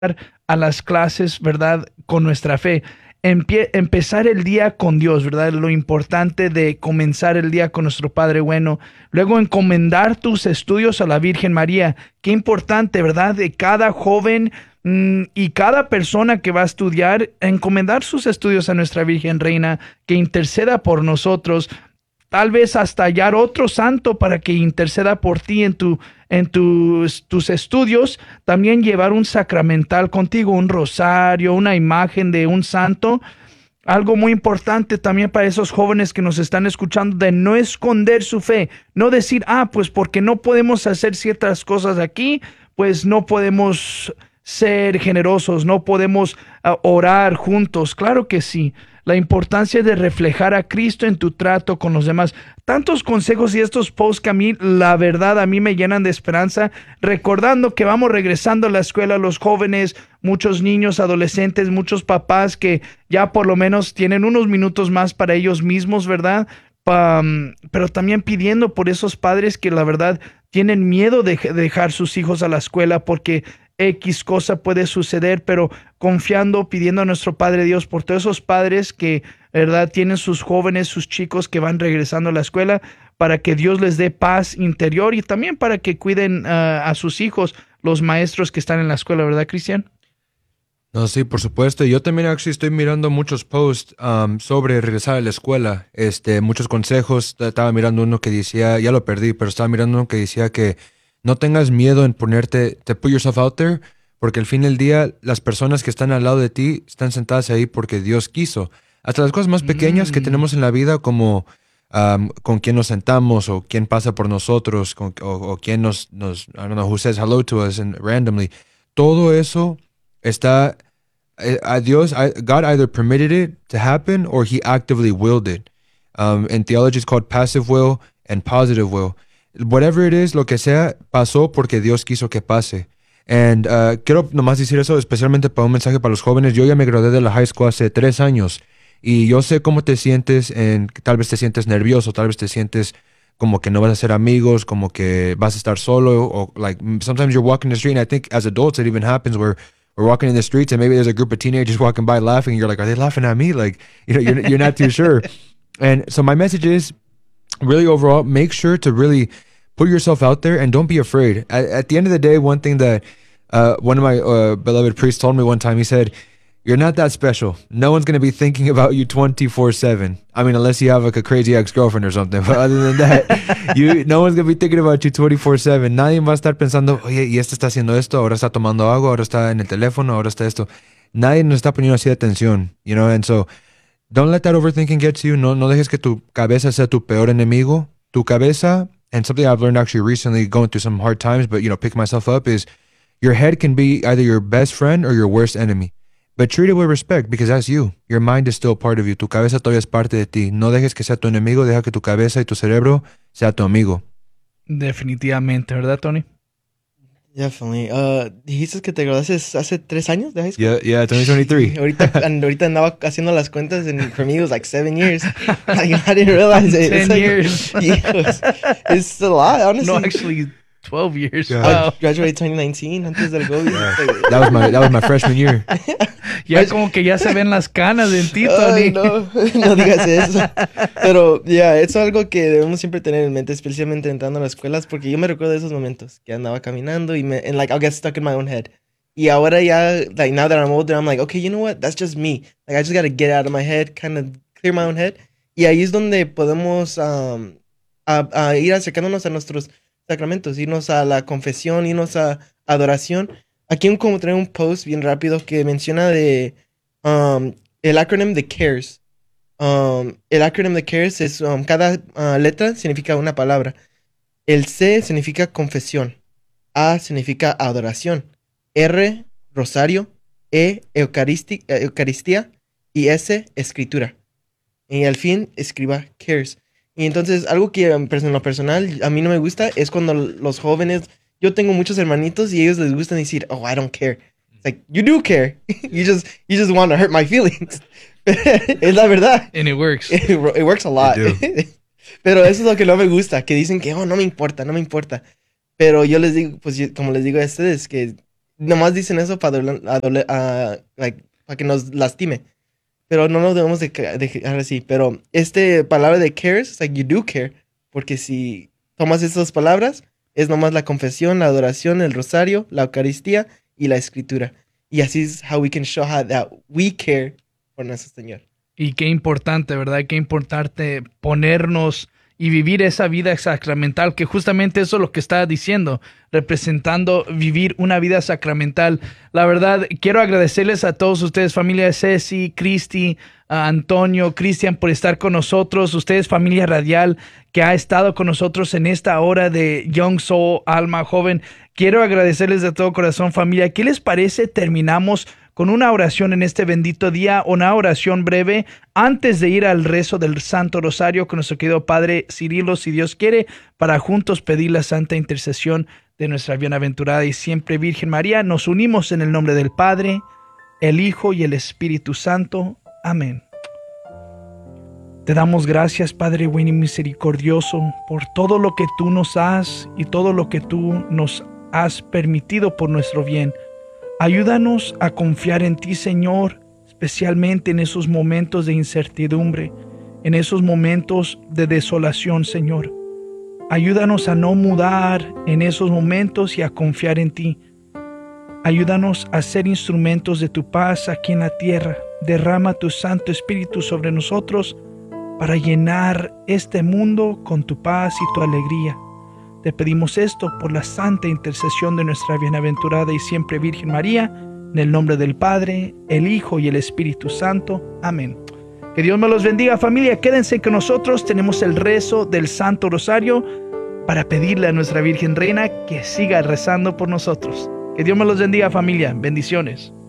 a las clases, ¿verdad? Con nuestra fe. Empezar el día con Dios, ¿verdad? Lo importante de comenzar el día con nuestro Padre bueno. Luego encomendar tus estudios a la Virgen María. Qué importante, ¿verdad? De cada joven y cada persona que va a estudiar, encomendar sus estudios a nuestra Virgen Reina, que interceda por nosotros. Tal vez hasta hallar otro santo para que interceda por ti en tus estudios. También llevar un sacramental contigo, un rosario, una imagen de un santo. Algo muy importante también para esos jóvenes que nos están escuchando, de no esconder su fe, no decir, pues porque no podemos hacer ciertas cosas aquí, pues no podemos ser generosos, no podemos orar juntos. Claro que sí. La importancia de reflejar a Cristo en tu trato con los demás. Tantos consejos y estos posts que a mí, la verdad, a mí me llenan de esperanza, recordando que vamos regresando a la escuela, los jóvenes, muchos niños, adolescentes, muchos papás que ya por lo menos tienen unos minutos más para ellos mismos, ¿verdad? Pero también pidiendo por esos padres que la verdad tienen miedo de dejar sus hijos a la escuela porque X cosa puede suceder, pero confiando, pidiendo a nuestro Padre Dios por todos esos padres que, ¿verdad?, tienen sus jóvenes, sus chicos que van regresando a la escuela, para que Dios les dé paz interior y también para que cuiden a sus hijos, los maestros que están en la escuela, ¿verdad, Cristian? No, sí, por supuesto. Yo también estoy mirando muchos posts sobre regresar a la escuela. Muchos consejos. Estaba mirando uno que decía, ya lo perdí, pero estaba mirando uno que decía que no tengas miedo en put yourself out there, porque al fin del día las personas que están al lado de ti están sentadas ahí porque Dios quiso. Hasta las cosas más pequeñas que tenemos en la vida, como con quién nos sentamos o quién pasa por nosotros o quién nos I don't know, who says hello to us randomly. Todo eso está God either permitted it to happen or he actively willed it. In theology it's called passive will and positive will. Whatever it is, lo que sea, pasó porque Dios quiso que pase. And quiero nomás decir eso, especialmente para un mensaje para los jóvenes. Yo ya me gradué de la high school hace 3 años y yo sé cómo te sientes. Tal vez te sientes nervioso, tal vez te sientes como que no vas a ser amigos, como que vas a estar solo, or like sometimes you're walking the street, and I think as adults it even happens where we're walking in the streets and maybe there's a group of teenagers walking by laughing and you're like, are they laughing at me? Like, you're not too sure. And so my message is, really overall, make sure to really put yourself out there and don't be afraid. At the end of the day, one thing that one of my beloved priests told me one time, he said, you're not that special. No one's going to be thinking about you 24/7. I mean, unless you have like a crazy ex-girlfriend or something. But other than that, no one's going to be thinking about you 24/7. Nadie va a estar pensando, oye, y este está haciendo esto, ahora está tomando agua, ahora está en el teléfono, ahora está esto. Nadie nos está poniendo así de atención, and so don't let that overthinking get to you. No dejes que tu cabeza sea tu peor enemigo. Tu cabeza, and something I've learned actually recently going through some hard times, but, pick myself up, is your head can be either your best friend or your worst enemy. But treat it with respect because that's you. Your mind is still part of you. Tu cabeza todavía es parte de ti. No dejes que sea tu enemigo, deja que tu cabeza y tu cerebro sea tu amigo. Definitivamente, ¿verdad, Tony? Definitely. Dijiste que te graduaste hace 3 años de high school? Yeah, 2023. ahorita andaba haciendo las cuentas, and for me it was like 7 years. Like, I didn't realize it. 10 years. It's a lot, honestly. No, actually 12 years. Yeah. Wow. I graduated 2019, antes del COVID. Yeah. That was my freshman year. Ya como que ya se ven las canas en ti, Tony. Ay, no digas eso. Pero, es algo que debemos siempre tener en mente, especialmente entrando a las escuelas, porque yo me recuerdo de esos momentos que andaba caminando and like I'll get stuck in my own head. Y ahora ya, like now that I'm older, I'm like, okay, you know what? That's just me. Like I just gotta get out of my head, kind of clear my own head. Y ahí es donde podemos a ir acercándonos a nuestros sacramentos, irnos a la confesión, irnos a adoración. Aquí encontré un post bien rápido que menciona de el acrónimo de CARES. El acrónimo de CARES es cada letra significa una palabra. El C significa confesión. A significa adoración. R, rosario. E, eucaristía. Y S, escritura. Y al fin, escriba CARES. Y entonces, algo que en lo personal a mí no me gusta es cuando los jóvenes... Yo tengo muchos hermanitos y ellos les gusta decir, oh, I don't care. It's like, you do care. you just want to hurt my feelings. Es la verdad. And it works. It works a lot. Pero eso es lo que no me gusta, que dicen que, no me importa. Pero yo les digo, pues como les digo a ustedes, que nomás dicen eso para que nos lastime. Pero no nos debemos de dejar así. Pero palabra de cares, like you do care. Porque si tomas estas palabras, es nomás la confesión, la adoración, el rosario, la Eucaristía y la escritura. Y así es how we can show how that we care por nuestro Señor. Y qué importante, ¿verdad? Qué importante ponernos y vivir esa vida sacramental, que justamente eso es lo que está diciendo, representando vivir una vida sacramental. La verdad, quiero agradecerles a todos ustedes, familia de Ceci, Cristi, Antonio, Cristian, por estar con nosotros. Ustedes, familia radial, que ha estado con nosotros en esta hora de Young Soul, Alma Joven. Quiero agradecerles de todo corazón, familia. ¿Qué les parece? Terminamos con una oración en este bendito día, una oración breve antes de ir al rezo del Santo Rosario con nuestro querido Padre Cirilo, si Dios quiere, para juntos pedir la santa intercesión de nuestra bienaventurada y siempre Virgen María. Nos unimos en el nombre del Padre, el Hijo y el Espíritu Santo. Amén. Te damos gracias, Padre bueno y misericordioso, por todo lo que tú nos has y todo lo que tú nos has permitido por nuestro bien. Ayúdanos a confiar en ti, Señor, especialmente en esos momentos de incertidumbre, en esos momentos de desolación, Señor. Ayúdanos a no mudar en esos momentos y a confiar en ti. Ayúdanos a ser instrumentos de tu paz aquí en la tierra. Derrama tu Santo Espíritu sobre nosotros para llenar este mundo con tu paz y tu alegría. Te pedimos esto por la santa intercesión de nuestra bienaventurada y siempre Virgen María, en el nombre del Padre, el Hijo y el Espíritu Santo. Amén. Que Dios me los bendiga, familia. Quédense con nosotros. Tenemos el rezo del Santo Rosario para pedirle a nuestra Virgen Reina que siga rezando por nosotros. Que Dios me los bendiga, familia. Bendiciones.